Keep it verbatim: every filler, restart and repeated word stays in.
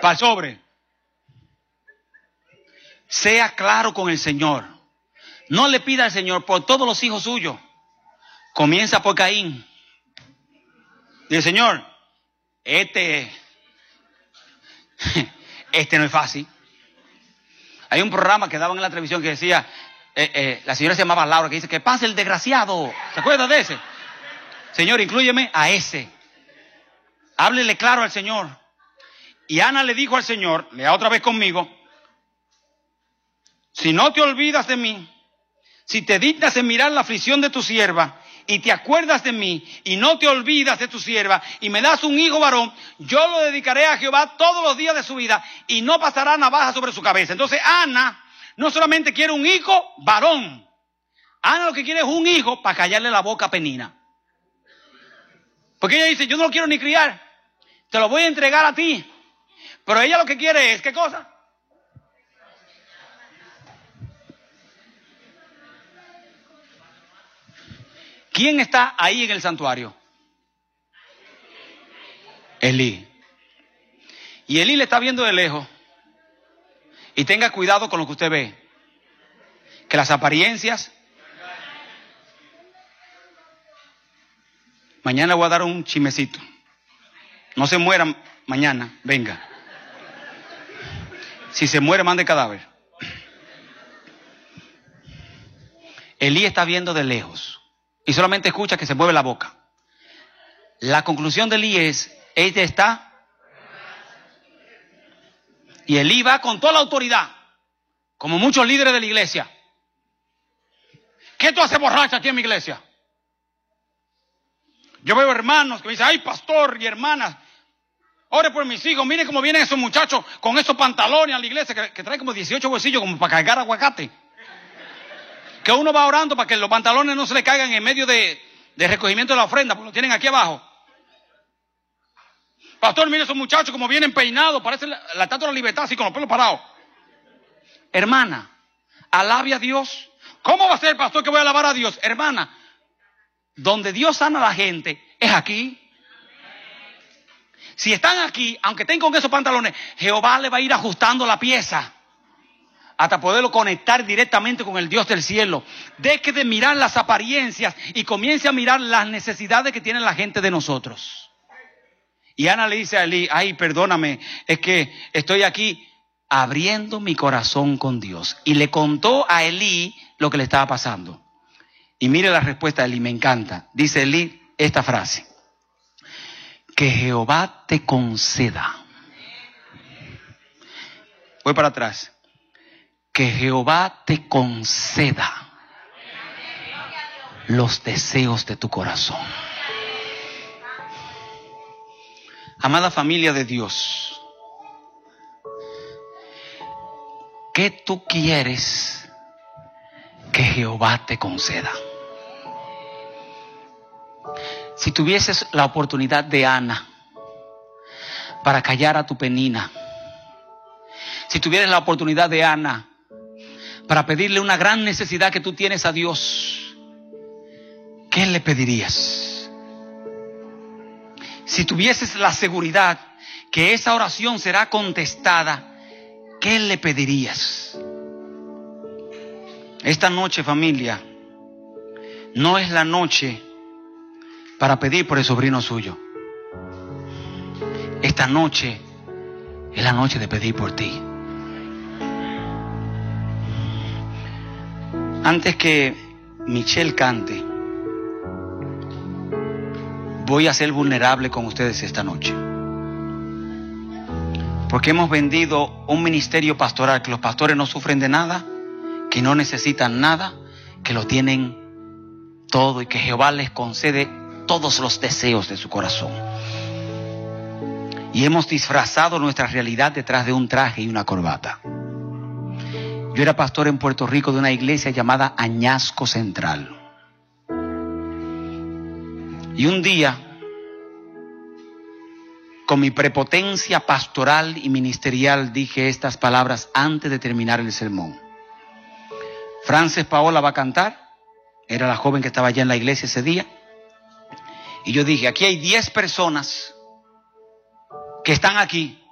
Para el sobre. Sea claro con el Señor. No le pida al Señor por todos los hijos suyos. Comienza por Caín. Dice, Señor, este, este no es fácil. Hay un programa que daban en la televisión que decía, eh, eh, la señora se llamaba Laura, que dice, que pase el desgraciado. ¿Se acuerdan de ese? Señor, inclúyeme a ese. Háblele claro al Señor. Y Ana le dijo al Señor, lea otra vez conmigo, si no te olvidas de mí, si te dignas en mirar la aflicción de tu sierva, y te acuerdas de mí, y no te olvidas de tu sierva, y me das un hijo varón, yo lo dedicaré a Jehová todos los días de su vida, y no pasará navaja sobre su cabeza. Entonces Ana no solamente quiere un hijo varón, Ana lo que quiere es un hijo para callarle la boca a Penina. Porque ella dice, yo no lo quiero ni criar, te lo voy a entregar a ti. Pero ella lo que quiere es, ¿qué cosa? ¿Quién está ahí en el santuario? Elí. Y Elí le está viendo de lejos. Y tenga cuidado con lo que usted ve. Que las apariencias. Mañana voy a dar un chismecito. No se mueran mañana, venga. Si se muere, mande cadáver. Elí está viendo de lejos. Y solamente escucha que se mueve la boca. La conclusión de Elí es, ella está. Y Elí va con toda la autoridad, como muchos líderes de la iglesia. ¿Qué tú haces borracha aquí en mi iglesia? Yo veo hermanos que me dicen, ay pastor y hermanas, ore por mis hijos, miren cómo vienen esos muchachos con esos pantalones a la iglesia que, que traen como dieciocho bolsillos como para cargar aguacate. Que uno va orando para que los pantalones no se le caigan en medio de, de recogimiento de la ofrenda, porque lo tienen aquí abajo. Pastor, mire esos muchachos como vienen peinados, parece la, la estatua de la libertad, así con los pelos parados. Hermana, alabe a Dios. ¿Cómo va a ser el pastor que voy a alabar a Dios? Hermana, donde Dios sana a la gente, es aquí. Si están aquí, aunque estén con esos pantalones, Jehová le va a ir ajustando la pieza hasta poderlo conectar directamente con el Dios del cielo. Deje de mirar las apariencias y comience a mirar las necesidades que tiene la gente de nosotros. Y Ana le dice a Elí, ay, perdóname, es que estoy aquí abriendo mi corazón con Dios. Y le contó a Elí lo que le estaba pasando. Y mire la respuesta de Elí, me encanta. Dice Elí esta frase: que Jehová te conceda. Voy para atrás. Que Jehová te conceda los deseos de tu corazón. Amada familia de Dios, ¿qué tú quieres que Jehová te conceda? Si tuvieses la oportunidad de Ana para callar a tu Penina, si tuvieras la oportunidad de Ana para pedirle una gran necesidad que tú tienes a Dios, ¿qué le pedirías? Si tuvieses la seguridad que esa oración será contestada, ¿qué le pedirías? Esta noche, familia, no es la noche para pedir por el sobrino suyo. Esta noche es la noche de pedir por ti. Antes que Michelle cante, voy a ser vulnerable con ustedes esta noche. Porque hemos vendido un ministerio pastoral, que los pastores no sufren de nada, que no necesitan nada, que lo tienen todo y que Jehová les concede todos los deseos de su corazón. Y hemos disfrazado nuestra realidad detrás de un traje y una corbata. Yo era pastor en Puerto Rico de una iglesia llamada Añasco Central. Y un día, con mi prepotencia pastoral y ministerial, dije estas palabras antes de terminar el sermón. Frances Paola va a cantar. Era la joven que estaba allá en la iglesia ese día. Y yo dije, aquí hay diez personas que están aquí